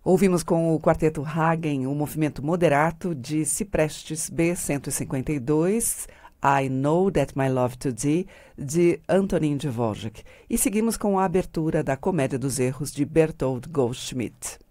Ouvimos com o quarteto Hagen o movimento moderato de Si Prestes B-152, I Know That My Love Today, de Antonin Dvorak. E seguimos com a abertura da Comédia dos Erros, de Bertold Goldschmidt.